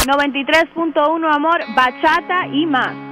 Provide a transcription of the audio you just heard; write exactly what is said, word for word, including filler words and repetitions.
noventa y tres punto uno Amor, bachata y más.